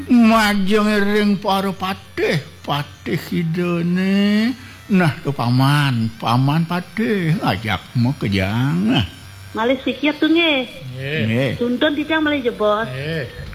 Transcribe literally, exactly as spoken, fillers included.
Majeng ring para patih, patih idene. Nah, tuh paman, paman patih ajakmu kejang. Malih sikit tuh nggih. Nggih. Tuntun titiang malih jebos. Nggih.